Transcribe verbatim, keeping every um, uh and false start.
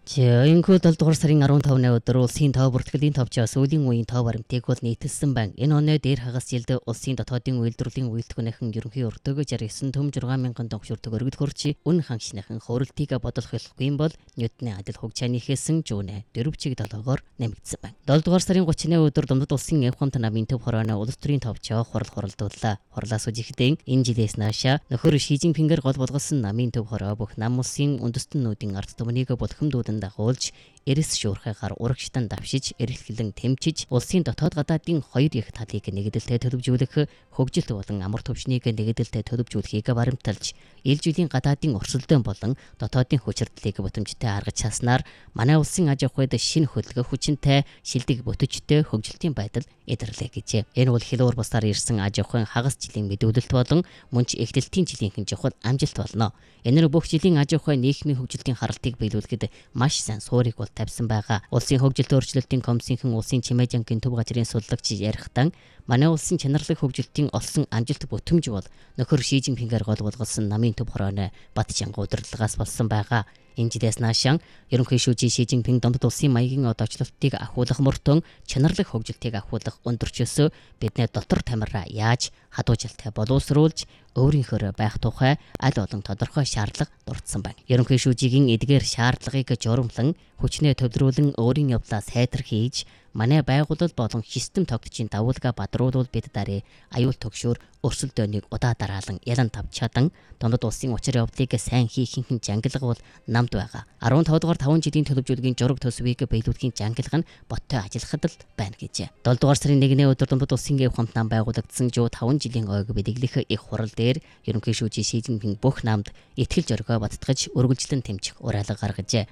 Энэхүү долоо дугаар сарын арван тавны өдөр улсын тоо бүртгэлийн товчоос сүүлийн үеийн тоо баримтыг бол нийтэлсэн байна. Энэ оны дээр хагас жилд улсын дотоодын үйлдвэрлэлийн үйлдвэрийн ерөнхий өртөөгөө сард төм зургаан мянган төгрөг төгрөгд хүрч үн ханшныхан хөрөлтийг бодлох хэлэхгүй юм бол Ньютоны адил хугацааны хийсэн жүүнэ дөрвчиг долоогоор нэмэгдсэн байна. долоо дугаар сарын гуравны өдөр Дундад улсын Эвхамт намын төв хорооны улс төрийн товчоо хурал хуралдууллаа. Хурлаас үжигдэн энэ жилээс наашаа нөхөр Ши Жинпингээр гол болгосон намын төв хороо бүх нам улсын үндэстэнүүдийн ард түмнийг булхимдуулан дагуулж эрэс шуурхайгаар урагштан давшиж эрэлхлэн тэмчиж улсын дотоод гадаадын хоёр их талыг нэгдэлтэй төлөвжүүлэх хөгжилт болон амар төвчнийг нэгдэлтэй төлөвжүүлэхийг баримталж ил жилийн гадаадын өрсөлдөөн болон дотоодын хүчирдлийг бүтэмжтэй аргаж чадсанаар манай улсын аж ахуйд шинэ хөдөлгөөн хүчинтэй шилдэг бүтэмжтэй хөгжилтийн байдал эдэрлээ гэжээ. Энэ бол хилүүр бусаар ирсэн аж ахуйн хагас жилийн мэдүүлэлт болон мөн ч эхлэлтийн жилийн чухал амжилт болно. Энэ нь бүх жилийн аж ахуй нийгмийн хөгжилтийн харалтыг биелүүлэхэд маш сайн суурийг бол тавьсан байгаа. Улсын хөгжилт өөрчлөлтийн комиссийнхэн улсын чимээ жангийн төв газрын судалгаач ярихтан манай улсын чанарлаг хөгжилтийн олсон амжилт бүтэмж бол нөхөр Ши Жинпингээр гол болгосон намын төв хорооны бат чанга удирдлагаас болсон байгаа. Энэ жилээс наашаа ерөнхий шүүжи Ши Жинпин Дундад улсын маягийн одоочлолтыг ахиулах мөртөн чанарлаг хөгжилтийг ахиулах өндөрчөөсөө бидний дотор тамираа яаж хадуужилттай боловсруулж өөрийнхөө байх тухай аль олон тодорхой шаардлага дурдсан байна. Ерөнхий шүүжигийн эдгээр шаардлагыг журамлан хүчнээ төвлөрүүлэн өөрийн явдлаа сайтар хийж манай байгууллал болон систем тогтчийн давуулга бадруулвал бид дарыг аюул төгшөөр өрсөлдөөнийг удаа дараалан ялан тавч чадан Дундад улсын учир явдлыг сайн хийх хинхэн жангалга бол намд байгаа. арван тавд дугаар таван жилийн төлөвжүүлгийн жураг төсвийг биелүүлэхийн жангалга нь боттой ажиллахад л байна гэжээ. долоо дугаар сарын нэгний өдөр Дундад улсын Эвхамт нам байгуулагдсан жуу таван жилийн ойг бэлэглэх их хурал дээр ерөнхий шүүжи Ши Жинпин бүх намд итгэл зоригоо баттгаж өргөлжлөн тэмцэх уриалга гаргажээ.